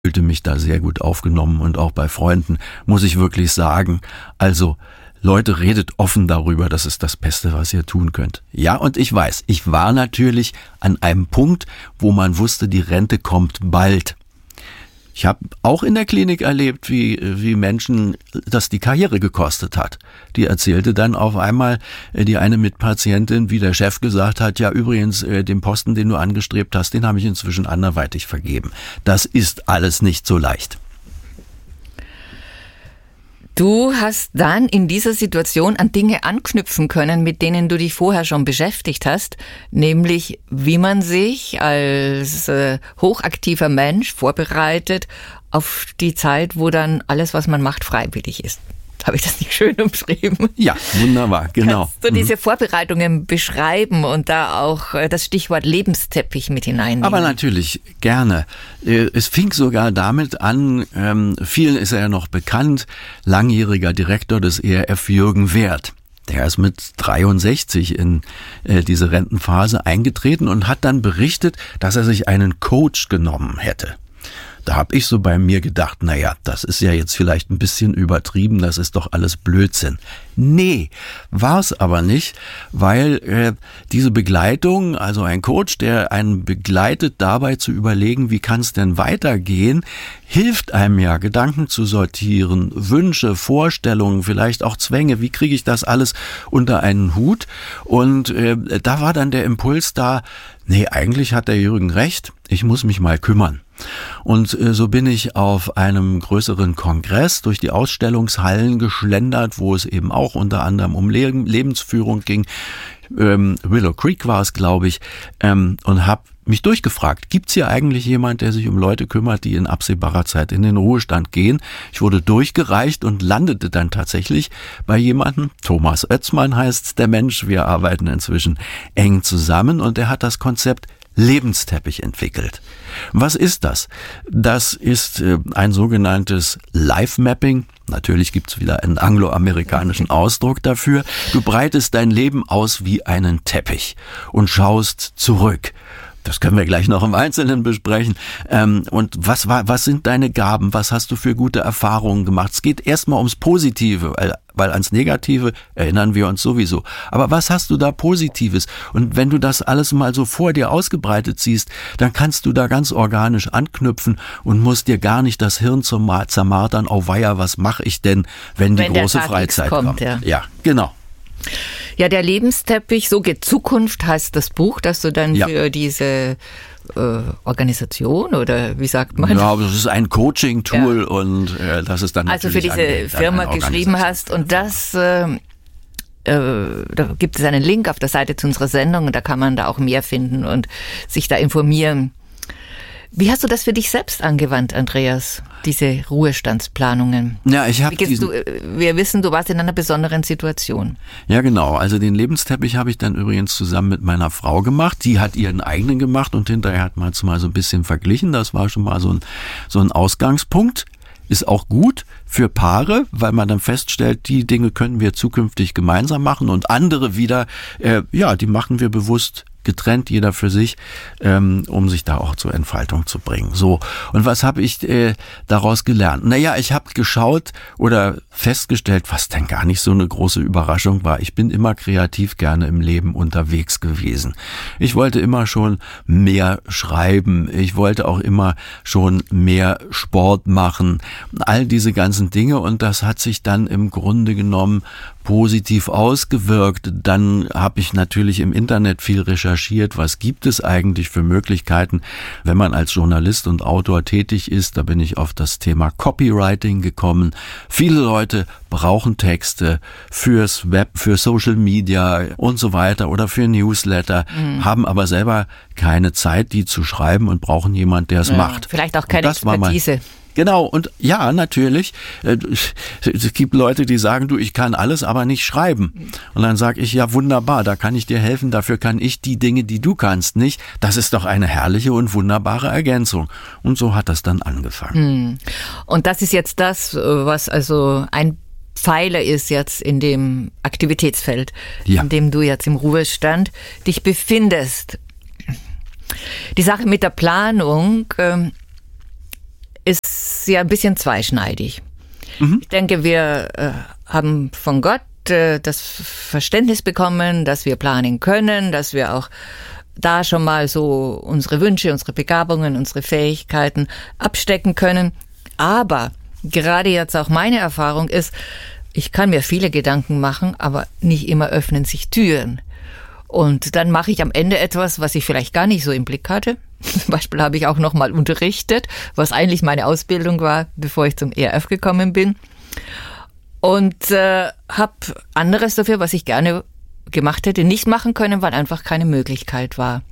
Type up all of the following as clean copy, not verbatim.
fühlte mich da sehr gut aufgenommen und auch bei Freunden, muss ich wirklich sagen. Also, Leute, redet offen darüber, das ist das Beste, was ihr tun könnt. Ja, und ich weiß, ich war natürlich an einem Punkt, wo man wusste, die Rente kommt bald. Ich habe auch in der Klinik erlebt, wie Menschen das die Karriere gekostet hat. Die erzählte dann auf einmal, die eine Mitpatientin, wie der Chef gesagt hat, ja übrigens, den Posten, den du angestrebt hast, den habe ich inzwischen anderweitig vergeben. Das ist alles nicht so leicht. Du hast dann in dieser Situation an Dinge anknüpfen können, mit denen du dich vorher schon beschäftigt hast, nämlich wie man sich als hochaktiver Mensch vorbereitet auf die Zeit, wo dann alles, was man macht, freiwillig ist. Habe ich das nicht schön umschrieben? Ja, wunderbar, genau. Kannst du diese Vorbereitungen beschreiben und da auch das Stichwort Lebensteppich mit hineinnehmen? Aber natürlich, gerne. Es fing sogar damit an, vielen ist er ja noch bekannt, langjähriger Direktor des ERF Jürgen Werth. Der ist mit 63 in diese Rentenphase eingetreten und hat dann berichtet, dass er sich einen Coach genommen hätte. Da habe ich so bei mir gedacht, naja, das ist ja jetzt vielleicht ein bisschen übertrieben, das ist doch alles Blödsinn. Nee, war es aber nicht, weil diese Begleitung, also ein Coach, der einen begleitet dabei zu überlegen, wie kann es denn weitergehen, hilft einem ja, Gedanken zu sortieren, Wünsche, Vorstellungen, vielleicht auch Zwänge, wie kriege ich das alles unter einen Hut? Und da war dann der Impuls da, nee, eigentlich hat der Jürgen recht, ich muss mich mal kümmern. Und so bin ich auf einem größeren Kongress durch die Ausstellungshallen geschlendert, wo es eben auch unter anderem um Lebensführung ging. Willow Creek war es, glaube ich, und habe mich durchgefragt, gibt's hier eigentlich jemand, der sich um Leute kümmert, die in absehbarer Zeit in den Ruhestand gehen? Ich wurde durchgereicht und landete dann tatsächlich bei jemandem, Thomas Oetzmann heißt der Mensch, wir arbeiten inzwischen eng zusammen und er hat das Konzept Lebensteppich entwickelt. Was ist das? Das ist ein sogenanntes Life-Mapping. Natürlich gibt's wieder einen angloamerikanischen Ausdruck dafür. Du breitest dein Leben aus wie einen Teppich und schaust zurück. Das können wir gleich noch im Einzelnen besprechen. Und was sind deine Gaben? Was hast du für gute Erfahrungen gemacht? Es geht erstmal ums Positive, weil ans Negative erinnern wir uns sowieso. Aber was hast du da Positives? Und wenn du das alles mal so vor dir ausgebreitet siehst, dann kannst du da ganz organisch anknüpfen und musst dir gar nicht das Hirn zermartern, oh weia, was mache ich denn, wenn die große Freizeit kommt? Ja, genau. Ja, der Lebensteppich, so geht Zukunft, heißt das Buch, das du dann für diese Organisation oder wie sagt man? Ja, das ist ein Coaching-Tool und das ist dann also für diese Firma geschrieben hast und das da gibt es einen Link auf der Seite zu unserer Sendung und da kann man da auch mehr finden und sich da informieren. Wie hast du das für dich selbst angewandt, Andreas, diese Ruhestandsplanungen? Ja, wir wissen, du warst in einer besonderen Situation. Ja, genau. Also den Lebensteppich habe ich dann übrigens zusammen mit meiner Frau gemacht. Die hat ihren eigenen gemacht und hinterher hat man es mal so ein bisschen verglichen. Das war schon mal so ein Ausgangspunkt. Ist auch gut für Paare, weil man dann feststellt, die Dinge können wir zukünftig gemeinsam machen und andere wieder, die machen wir bewusst getrennt, jeder für sich, um sich da auch zur Entfaltung zu bringen. So, und was habe ich daraus gelernt? Naja, ich habe geschaut oder festgestellt, was denn gar nicht so eine große Überraschung war. Ich bin immer kreativ gerne im Leben unterwegs gewesen. Ich wollte immer schon mehr schreiben. Ich wollte auch immer schon mehr Sport machen. All diese ganzen Dinge und das hat sich dann im Grunde genommen positiv ausgewirkt. Dann habe ich natürlich im Internet viel recherchiert, was gibt es eigentlich für Möglichkeiten, wenn man als Journalist und Autor tätig ist. Da bin ich auf das Thema Copywriting gekommen. Viele Leute brauchen Texte fürs Web, für Social Media und so weiter oder für Newsletter, haben aber selber keine Zeit, die zu schreiben und brauchen jemand, der es macht. Vielleicht auch keine Expertise. Genau, und ja, natürlich, es gibt Leute, die sagen, du, ich kann alles, aber nicht schreiben. Und dann sage ich, ja wunderbar, da kann ich dir helfen, dafür kann ich die Dinge, die du kannst, nicht. Das ist doch eine herrliche und wunderbare Ergänzung. Und so hat das dann angefangen. Und das ist jetzt das, was also ein Pfeiler ist jetzt in dem Aktivitätsfeld, in dem du jetzt im Ruhestand dich befindest. Die Sache mit der Planung, ist ja ein bisschen zweischneidig. Ich denke, wir haben von Gott das Verständnis bekommen, dass wir planen können, dass wir auch da schon mal so unsere Wünsche, unsere Begabungen, unsere Fähigkeiten abstecken können. Aber gerade jetzt auch meine Erfahrung ist, ich kann mir viele Gedanken machen, aber nicht immer öffnen sich Türen. Und dann mache ich am Ende etwas, was ich vielleicht gar nicht so im Blick hatte. Zum Beispiel habe ich auch noch mal unterrichtet, was eigentlich meine Ausbildung war, bevor ich zum ERF gekommen bin. Und habe anderes dafür, was ich gerne gemacht hätte, nicht machen können, weil einfach keine Möglichkeit war.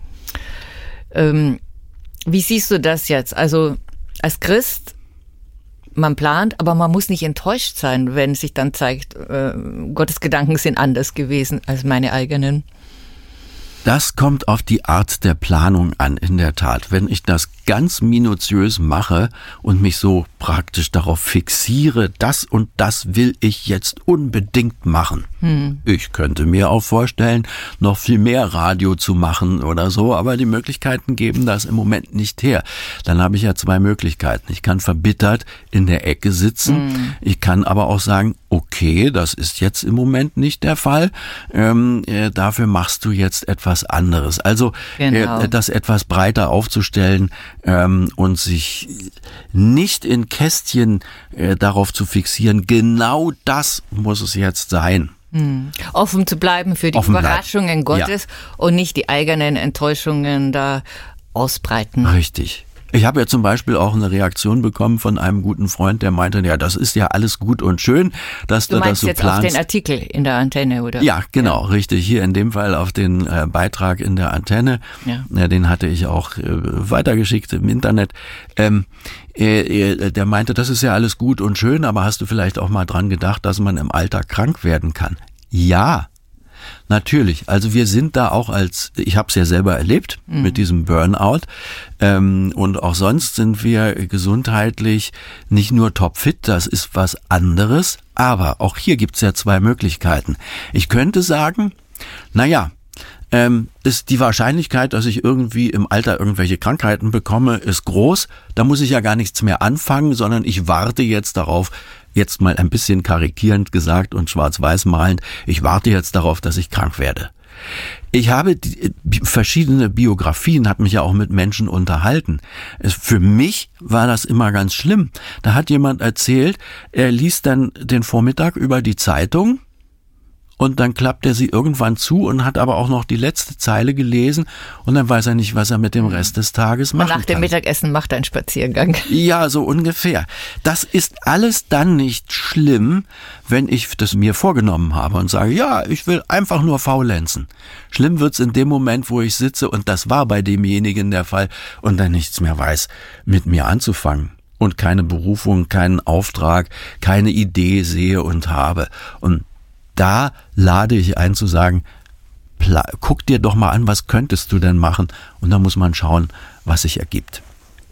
Wie siehst du das jetzt? Also als Christ, man plant, aber man muss nicht enttäuscht sein, wenn sich dann zeigt, Gottes Gedanken sind anders gewesen als meine eigenen. Das kommt auf die Art der Planung an, in der Tat. Wenn ich das ganz minutiös mache und mich so praktisch darauf fixiere, das und das will ich jetzt unbedingt machen. Ich könnte mir auch vorstellen, noch viel mehr Radio zu machen oder so, aber die Möglichkeiten geben das im Moment nicht her. Dann habe ich ja zwei Möglichkeiten. Ich kann verbittert in der Ecke sitzen. Ich kann aber auch sagen, okay, das ist jetzt im Moment nicht der Fall. Dafür machst du jetzt etwas anderes. Also genau. Das etwas breiter aufzustellen und sich nicht in Kästchen darauf zu fixieren, genau das muss es jetzt sein. Offen zu bleiben für die Überraschungen Gottes und nicht die eigenen Enttäuschungen da ausbreiten. Richtig. Ich habe ja zum Beispiel auch eine Reaktion bekommen von einem guten Freund, der meinte, ja, das ist ja alles gut und schön, dass du das so jetzt planst. Auf den Artikel in der Antenne, oder? Ja, genau, richtig. Hier in dem Fall auf den Beitrag in der Antenne. Ja, den hatte ich auch weitergeschickt im Internet. Der meinte, das ist ja alles gut und schön, aber hast du vielleicht auch mal dran gedacht, dass man im Alter krank werden kann? Ja. Natürlich, also wir sind da auch ich habe es ja selber erlebt mit diesem Burnout und auch sonst sind wir gesundheitlich nicht nur topfit, das ist was anderes, aber auch hier gibt's ja zwei Möglichkeiten. Ich könnte sagen, ist die Wahrscheinlichkeit, dass ich irgendwie im Alter irgendwelche Krankheiten bekomme, ist groß. Da muss ich ja gar nichts mehr anfangen, sondern ich warte jetzt darauf, jetzt mal ein bisschen karikierend gesagt und schwarz-weiß malend, ich warte jetzt darauf, dass ich krank werde. Ich habe verschiedene Biografien, hat mich ja auch mit Menschen unterhalten. Für mich war das immer ganz schlimm. Da hat jemand erzählt, er liest dann den Vormittag über die Zeitung und dann klappt er sie irgendwann zu und hat aber auch noch die letzte Zeile gelesen und dann weiß er nicht, was er mit dem Rest des Tages machen kann. Nach dem Mittagessen macht er einen Spaziergang. Ja, so ungefähr. Das ist alles dann nicht schlimm, wenn ich das mir vorgenommen habe und sage, ja, ich will einfach nur faulenzen. Schlimm wird's in dem Moment, wo ich sitze und das war bei demjenigen der Fall und dann nichts mehr weiß, mit mir anzufangen. Und keine Berufung, keinen Auftrag, keine Idee sehe und habe. Und da lade ich ein zu sagen, guck dir doch mal an, was könntest du denn machen? Und dann muss man schauen, was sich ergibt.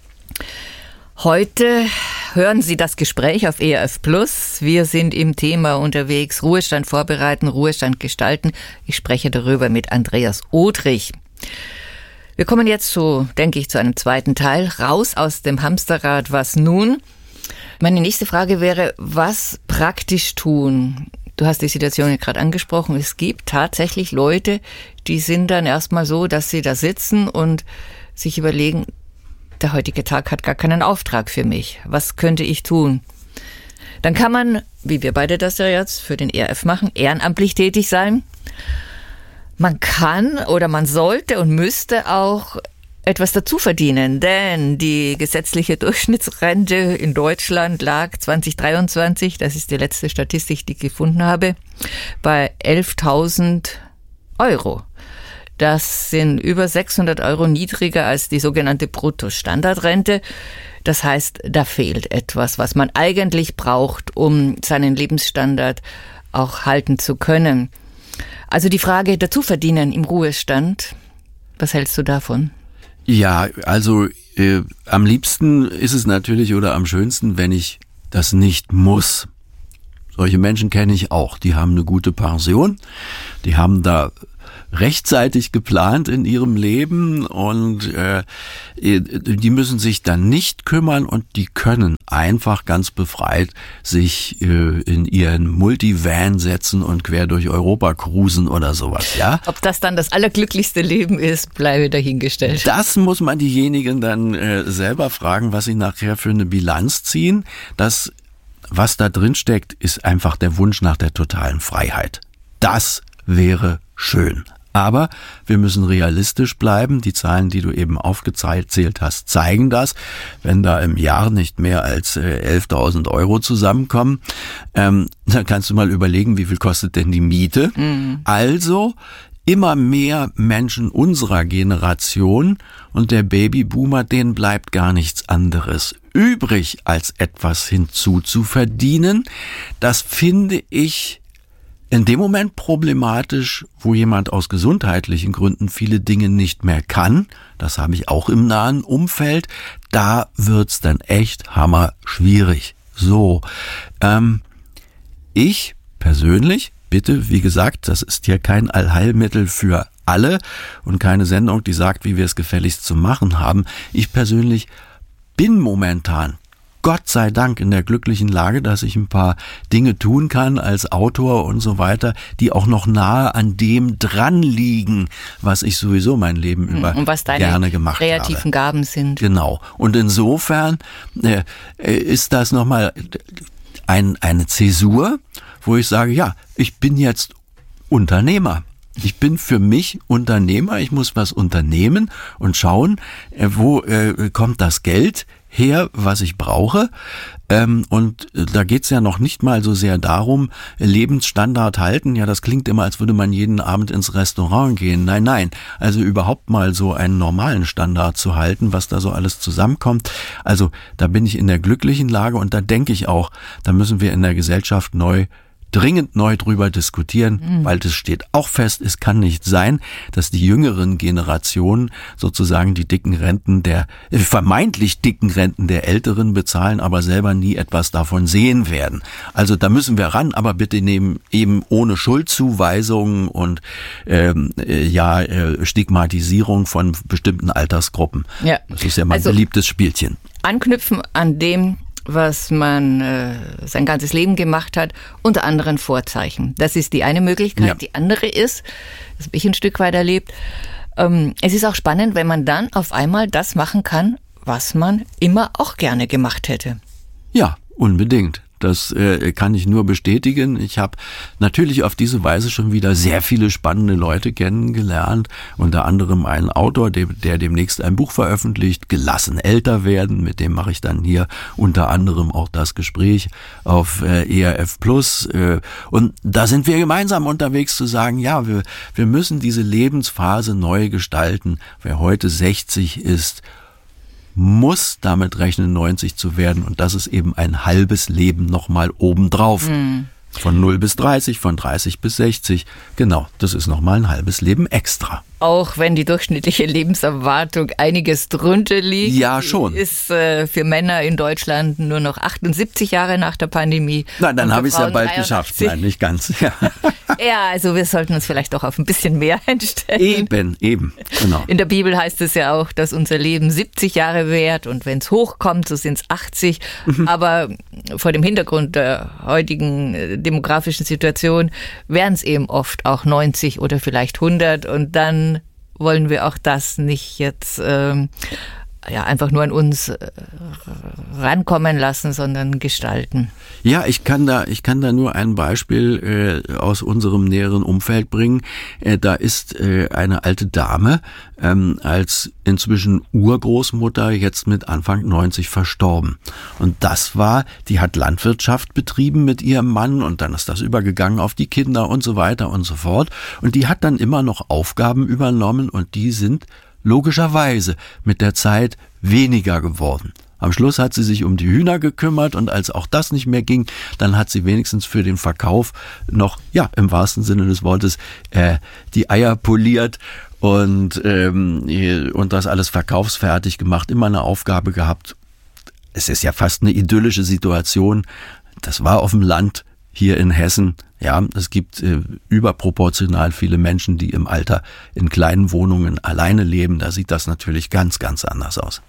Heute hören Sie das Gespräch auf ERF Plus. Wir sind im Thema unterwegs, Ruhestand vorbereiten, Ruhestand gestalten. Ich spreche darüber mit Andreas Odrich. Wir kommen jetzt denke ich, zu einem zweiten Teil. Raus aus dem Hamsterrad, was nun? Meine nächste Frage wäre, was praktisch tun? Du hast die Situation ja gerade angesprochen. Es gibt tatsächlich Leute, die sind dann erstmal so, dass sie da sitzen und sich überlegen, der heutige Tag hat gar keinen Auftrag für mich. Was könnte ich tun? Dann kann man, wie wir beide das ja jetzt für den ERF machen, ehrenamtlich tätig sein. Man kann oder man sollte und müsste auch etwas dazu verdienen, denn die gesetzliche Durchschnittsrente in Deutschland lag 2023, das ist die letzte Statistik, die ich gefunden habe, bei 11.000 Euro. Das sind über 600 Euro niedriger als die sogenannte Bruttostandardrente. Das heißt, da fehlt etwas, was man eigentlich braucht, um seinen Lebensstandard auch halten zu können. Also die Frage, dazu verdienen im Ruhestand, was hältst du davon? Ja, also am liebsten ist es natürlich oder am schönsten, wenn ich das nicht muss. Solche Menschen kenne ich auch. Die haben eine gute Pension, die haben da rechtzeitig geplant in ihrem Leben und die müssen sich dann nicht kümmern und die können einfach ganz befreit sich in ihren Multivan setzen und quer durch Europa cruisen oder sowas, ja? Ob das dann das allerglücklichste Leben ist, bleibe dahingestellt. Das muss man diejenigen dann selber fragen, was sie nachher für eine Bilanz ziehen. Das, was da drin steckt, ist einfach der Wunsch nach der totalen Freiheit. Das wäre schön. Aber wir müssen realistisch bleiben. Die Zahlen, die du eben aufgezählt hast, zeigen das. Wenn da im Jahr nicht mehr als 11.000 Euro zusammenkommen, dann kannst du mal überlegen, wie viel kostet denn die Miete? Mhm. Also immer mehr Menschen unserer Generation und der Babyboomer, denen bleibt gar nichts anderes übrig, als etwas hinzuzuverdienen. Das finde ich in dem Moment problematisch, wo jemand aus gesundheitlichen Gründen viele Dinge nicht mehr kann. Das habe ich auch im nahen Umfeld. Da wird's dann echt hammerschwierig. So, ich persönlich, bitte, wie gesagt, das ist hier kein Allheilmittel für alle und keine Sendung, die sagt, wie wir es gefälligst zu machen haben. Ich persönlich bin momentan Gott sei Dank in der glücklichen Lage, dass ich ein paar Dinge tun kann als Autor und so weiter, die auch noch nahe an dem dran liegen, was ich sowieso mein Leben über und was deine gerne gemacht habe. Kreativen Gaben sind. Genau. Und insofern ist das nochmal eine Zäsur, wo ich sage, ja, ich bin jetzt Unternehmer. Ich bin für mich Unternehmer, ich muss was unternehmen und schauen, wo kommt das Geld her, was ich brauche. Und da geht's ja noch nicht mal so sehr darum, Lebensstandard halten. Ja, das klingt immer, als würde man jeden Abend ins Restaurant gehen. Nein. Also überhaupt mal so einen normalen Standard zu halten, was da so alles zusammenkommt. Also da bin ich in der glücklichen Lage und da denke ich auch, da müssen wir in der Gesellschaft dringend neu drüber diskutieren, weil das steht auch fest, es kann nicht sein, dass die jüngeren Generationen sozusagen die dicken Renten vermeintlich dicken Renten der Älteren bezahlen, aber selber nie etwas davon sehen werden. Also da müssen wir ran, aber bitte eben ohne Schuldzuweisungen und Stigmatisierung von bestimmten Altersgruppen. Ja. Das ist ja mein beliebtes Spielchen. Anknüpfen an dem, was man sein ganzes Leben gemacht hat, unter anderen Vorzeichen. Das ist die eine Möglichkeit. Ja. Die andere ist, das habe ich ein Stück weit erlebt, es ist auch spannend, wenn man dann auf einmal das machen kann, was man immer auch gerne gemacht hätte. Ja, unbedingt. Das kann ich nur bestätigen. Ich habe natürlich auf diese Weise schon wieder sehr viele spannende Leute kennengelernt. Unter anderem einen Autor, der demnächst ein Buch veröffentlicht, Gelassen älter werden. Mit dem mache ich dann hier unter anderem auch das Gespräch auf ERF Plus. Und da sind wir gemeinsam unterwegs zu sagen, ja, wir müssen diese Lebensphase neu gestalten. Wer heute 60 ist, muss damit rechnen, 90 zu werden. Und das ist eben ein halbes Leben nochmal obendrauf. Von 0 bis 30, von 30 bis 60. Genau, das ist nochmal ein halbes Leben extra. Auch wenn die durchschnittliche Lebenserwartung einiges drunter liegt. Ja, schon. Ist für Männer in Deutschland nur noch 78 Jahre nach der Pandemie. Nein, dann habe ich es ja bald geschafft. Nein, nicht ganz. Ja. Ja, also wir sollten uns vielleicht doch auf ein bisschen mehr einstellen. Eben, genau. In der Bibel heißt es ja auch, dass unser Leben 70 Jahre währt und wenn es hochkommt, so sind es 80. Aber vor dem Hintergrund der heutigen demografischen Situation wären es eben oft auch 90 oder vielleicht 100 und dann wollen wir auch das nicht jetzt einfach nur an uns rankommen lassen, sondern gestalten. Ja, ich kann da nur ein Beispiel aus unserem näheren Umfeld bringen. Da ist eine alte Dame als inzwischen Urgroßmutter jetzt mit Anfang 90 verstorben. Und die hat Landwirtschaft betrieben mit ihrem Mann und dann ist das übergegangen auf die Kinder und so weiter und so fort. Und die hat dann immer noch Aufgaben übernommen und die sind logischerweise mit der Zeit weniger geworden. Am Schluss hat sie sich um die Hühner gekümmert und als auch das nicht mehr ging, dann hat sie wenigstens für den Verkauf noch, im wahrsten Sinne des Wortes, die Eier poliert und das alles verkaufsfertig gemacht, immer eine Aufgabe gehabt. Es ist ja fast eine idyllische Situation. Das war auf dem Land. hier in Hessen. Ja, es gibt überproportional viele Menschen, die im Alter in kleinen Wohnungen alleine leben. Da sieht das natürlich ganz, ganz anders aus.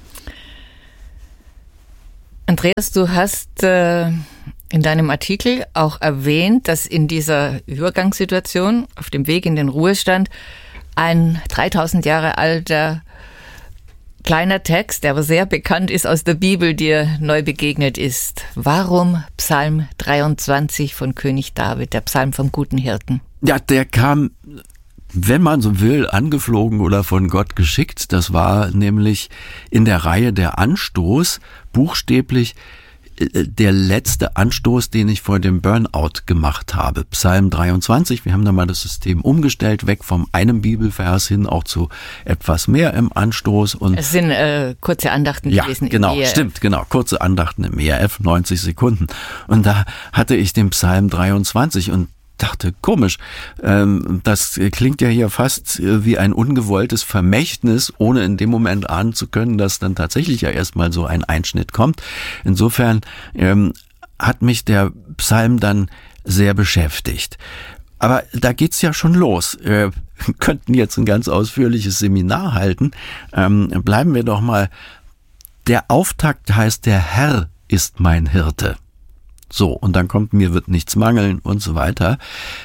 Andreas, du hast in deinem Artikel auch erwähnt, dass in dieser Übergangssituation auf dem Weg in den Ruhestand ein 3000 Jahre alter kleiner Text, der aber sehr bekannt ist aus der Bibel, dir neu begegnet ist. Warum Psalm 23 von König David, der Psalm vom guten Hirten? Ja, der kam, wenn man so will, angeflogen oder von Gott geschickt. Das war nämlich in der Reihe der Anstoß, buchstäblich der letzte Anstoß, den ich vor dem Burnout gemacht habe. Psalm 23, wir haben da mal das System umgestellt, weg vom einem Bibelvers hin auch zu etwas mehr im Anstoß. Und es sind kurze Andachten gewesen. Ja, genau, stimmt, genau. Kurze Andachten im ERF, 90 Sekunden. Und da hatte ich den Psalm 23 und dachte, komisch, das klingt ja hier fast wie ein ungewolltes Vermächtnis, ohne in dem Moment ahnen zu können, dass dann tatsächlich ja erstmal so ein Einschnitt kommt. Insofern hat mich der Psalm dann sehr beschäftigt. Aber da geht's ja schon los. Wir könnten jetzt ein ganz ausführliches Seminar halten. Bleiben wir doch mal. Der Auftakt heißt, der Herr ist mein Hirte. So, und dann kommt, mir wird nichts mangeln und so weiter.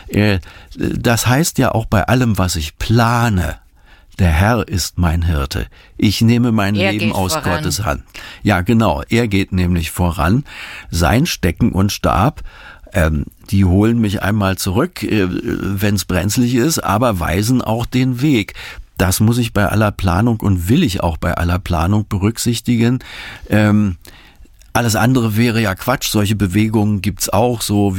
Das heißt ja auch bei allem, was ich plane, der Herr ist mein Hirte. Ich nehme mein Leben aus Gottes Hand. Ja, genau, er geht nämlich voran. Sein Stecken und Stab, die holen mich einmal zurück, wenn es brenzlig ist, aber weisen auch den Weg. Das muss ich bei aller Planung und will ich auch bei aller Planung berücksichtigen. Alles andere wäre ja Quatsch. Solche Bewegungen gibt's auch, so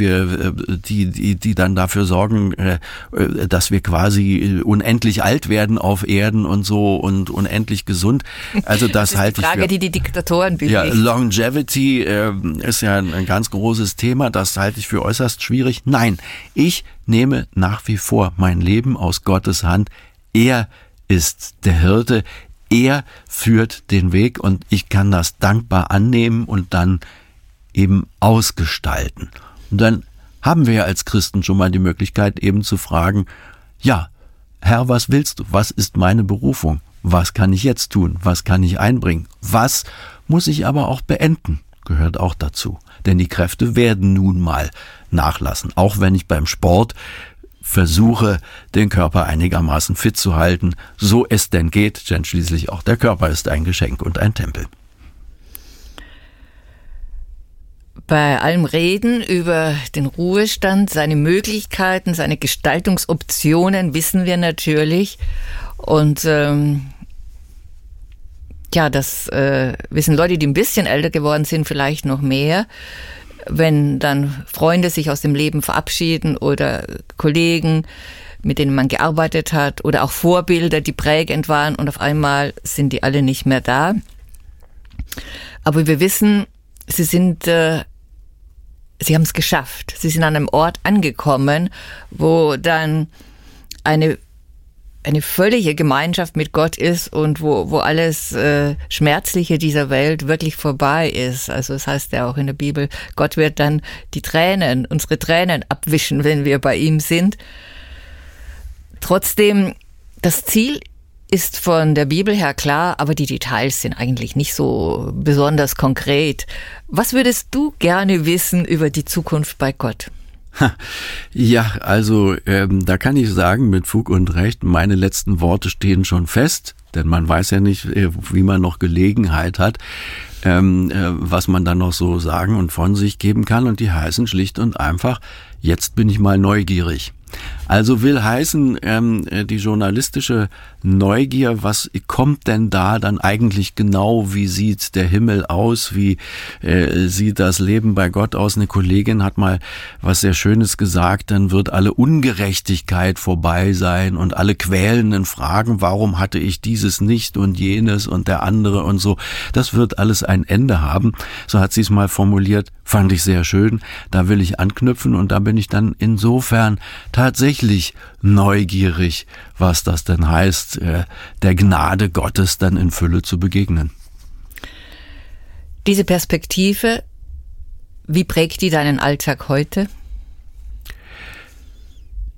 die dann dafür sorgen, dass wir quasi unendlich alt werden auf Erden und so und unendlich gesund. Also das halte ich für, die Diktatoren bewegt. Ja, Longevity ist ja ein ganz großes Thema. Das halte ich für äußerst schwierig. Nein, ich nehme nach wie vor mein Leben aus Gottes Hand. Er ist der Hirte. Er führt den Weg und ich kann das dankbar annehmen und dann eben ausgestalten. Und dann haben wir ja als Christen schon mal die Möglichkeit eben zu fragen, ja, Herr, was willst du? Was ist meine Berufung? Was kann ich jetzt tun? Was kann ich einbringen? Was muss ich aber auch beenden? Gehört auch dazu. Denn die Kräfte werden nun mal nachlassen. Auch wenn ich beim Sport versuche, den Körper einigermaßen fit zu halten, so es denn geht, denn schließlich auch der Körper ist ein Geschenk und ein Tempel. Bei allem Reden über den Ruhestand, seine Möglichkeiten, seine Gestaltungsoptionen wissen wir natürlich und das wissen Leute, die ein bisschen älter geworden sind, vielleicht noch mehr. Wenn dann Freunde sich aus dem Leben verabschieden oder Kollegen, mit denen man gearbeitet hat oder auch Vorbilder, die prägend waren und auf einmal sind die alle nicht mehr da. Aber wir wissen, sie haben es geschafft. Sie sind an einem Ort angekommen, wo dann eine völlige Gemeinschaft mit Gott ist und wo alles Schmerzliche dieser Welt wirklich vorbei ist. Also es heißt ja auch in der Bibel, Gott wird dann unsere Tränen abwischen, wenn wir bei ihm sind. Trotzdem, das Ziel ist von der Bibel her klar, aber die Details sind eigentlich nicht so besonders konkret. Was würdest du gerne wissen über die Zukunft bei Gott? Ja, also da kann ich sagen, mit Fug und Recht, meine letzten Worte stehen schon fest, denn man weiß ja nicht, wie man noch Gelegenheit hat, was man dann noch so sagen und von sich geben kann, und die heißen schlicht und einfach, jetzt bin ich mal neugierig. Also will heißen, die journalistische Neugier, was kommt denn da dann eigentlich genau, wie sieht der Himmel aus, wie sieht das Leben bei Gott aus? Eine Kollegin hat mal was sehr Schönes gesagt, dann wird alle Ungerechtigkeit vorbei sein und alle quälenden Fragen, warum hatte ich dieses nicht und jenes und der andere und so, das wird alles ein Ende haben. So hat sie es mal formuliert, fand ich sehr schön, da will ich anknüpfen und da bin ich dann insofern tatsächlich neugierig, was das denn heißt, der Gnade Gottes dann in Fülle zu begegnen. Diese Perspektive, wie prägt die deinen Alltag heute?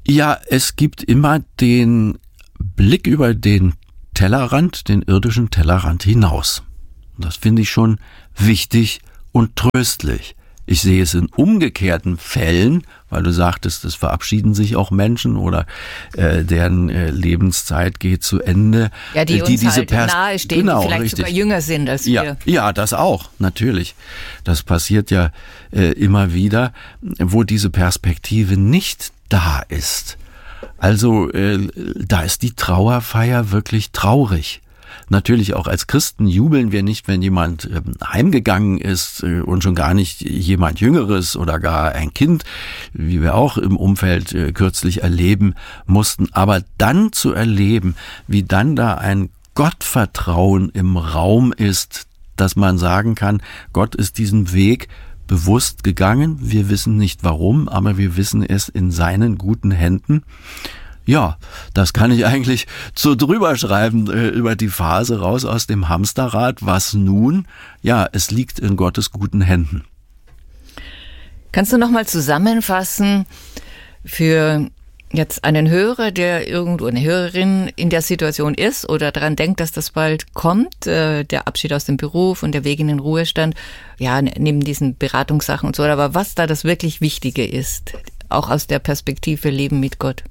Ja, es gibt immer den Blick über den Tellerrand, den irdischen Tellerrand hinaus. Das finde ich schon wichtig und tröstlich. Ich sehe es in umgekehrten Fällen, weil du sagtest, es verabschieden sich auch Menschen oder deren Lebenszeit geht zu Ende. Ja, die uns diese nahe stehen, genau, die vielleicht richtig. sogar jünger sind als wir. Ja, das auch, natürlich. Das passiert ja immer wieder, wo diese Perspektive nicht da ist. Also da ist die Trauerfeier wirklich traurig. Natürlich auch als Christen jubeln wir nicht, wenn jemand heimgegangen ist und schon gar nicht jemand Jüngeres oder gar ein Kind, wie wir auch im Umfeld kürzlich erleben mussten. Aber dann zu erleben, wie dann da ein Gottvertrauen im Raum ist, dass man sagen kann, Gott ist diesen Weg bewusst gegangen. Wir wissen nicht warum, aber wir wissen es in seinen guten Händen. Ja, das kann ich eigentlich so drüber schreiben, über die Phase raus aus dem Hamsterrad. Was nun? Ja, es liegt in Gottes guten Händen. Kannst du nochmal zusammenfassen für jetzt einen Hörer, der irgendwo, eine Hörerin in der Situation ist oder daran denkt, dass das bald kommt, der Abschied aus dem Beruf und der Weg in den Ruhestand, ja, neben diesen Beratungssachen und so, aber was da das wirklich Wichtige ist, auch aus der Perspektive Leben mit Gott?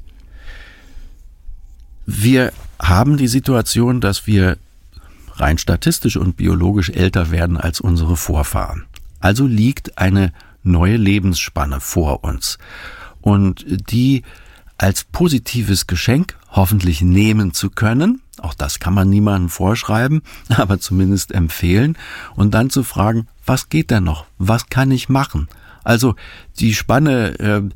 Wir haben die Situation, dass wir rein statistisch und biologisch älter werden als unsere Vorfahren. Also liegt eine neue Lebensspanne vor uns. Und die als positives Geschenk hoffentlich nehmen zu können, auch das kann man niemandem vorschreiben, aber zumindest empfehlen, und dann zu fragen, was geht denn noch? Was kann ich machen? Also die Spanne,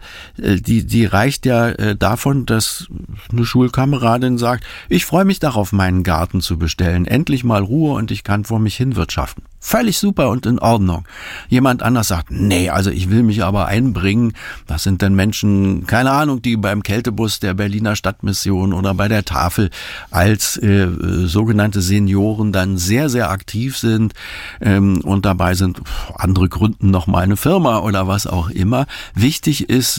die reicht ja davon, dass eine Schulkameradin sagt, ich freue mich darauf, meinen Garten zu bestellen. Endlich mal Ruhe und ich kann vor mich hin wirtschaften. Völlig super und in Ordnung. Jemand anders sagt, nee, also ich will mich aber einbringen. Das sind dann Menschen, keine Ahnung, die beim Kältebus der Berliner Stadtmission oder bei der Tafel als sogenannte Senioren dann sehr, sehr aktiv sind und dabei sind, andere gründen noch mal eine Firma oder was auch immer. Wichtig ist,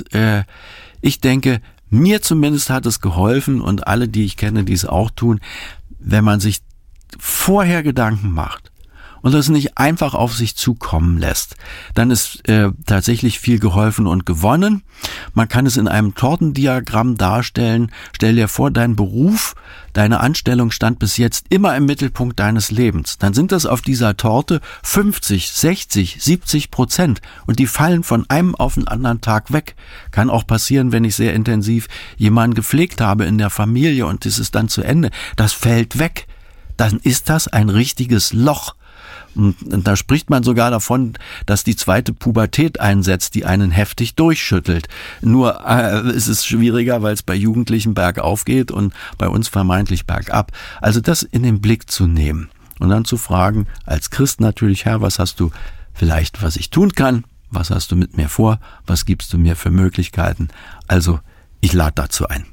ich denke, mir zumindest hat es geholfen und alle, die ich kenne, die es auch tun, wenn man sich vorher Gedanken macht und das nicht einfach auf sich zukommen lässt, dann ist tatsächlich viel geholfen und gewonnen. Man kann es in einem Tortendiagramm darstellen. Stell dir vor, dein Beruf, deine Anstellung stand bis jetzt immer im Mittelpunkt deines Lebens. Dann sind das auf dieser Torte 50, 60, 70% und die fallen von einem auf den anderen Tag weg. Kann auch passieren, wenn ich sehr intensiv jemanden gepflegt habe in der Familie und das ist dann zu Ende. Das fällt weg. Dann ist das ein richtiges Loch. Und da spricht man sogar davon, dass die zweite Pubertät einsetzt, die einen heftig durchschüttelt. Nur ist es schwieriger, weil es bei Jugendlichen bergauf geht und bei uns vermeintlich bergab. Also das in den Blick zu nehmen und dann zu fragen, als Christ natürlich, Herr, was hast du vielleicht, was ich tun kann? Was hast du mit mir vor? Was gibst du mir für Möglichkeiten? Also ich lade dazu ein.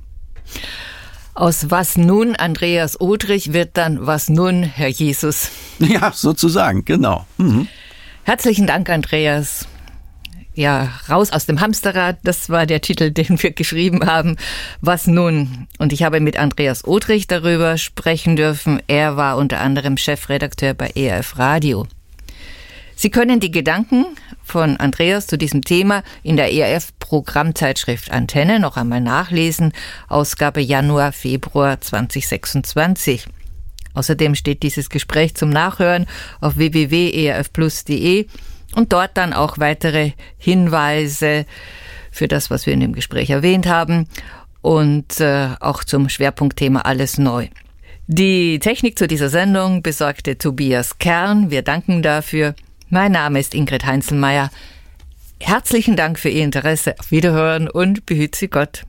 Aus was nun, Andreas Odrich, wird dann was nun, Herr Jesus? Ja, sozusagen, genau. Mhm. Herzlichen Dank, Andreas. Ja, raus aus dem Hamsterrad, das war der Titel, den wir geschrieben haben. Was nun? Und ich habe mit Andreas Odrich darüber sprechen dürfen. Er war unter anderem Chefredakteur bei ERF Radio. Sie können die Gedanken von Andreas zu diesem Thema in der ERF-Programmzeitschrift Antenne noch einmal nachlesen, Ausgabe Januar, Februar 2026. Außerdem steht dieses Gespräch zum Nachhören auf www.erfplus.de und dort dann auch weitere Hinweise für das, was wir in dem Gespräch erwähnt haben und auch zum Schwerpunktthema Alles neu. Die Technik zu dieser Sendung besorgte Tobias Kern. Wir danken dafür. Mein Name ist Ingrid Heinzelmeier. Herzlichen Dank für Ihr Interesse. Auf Wiederhören und behüte Sie Gott.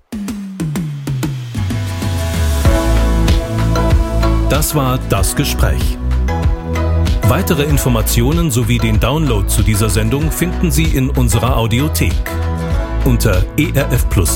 Das war das Gespräch. Weitere Informationen sowie den Download zu dieser Sendung finden Sie in unserer Audiothek unter erfplus.de.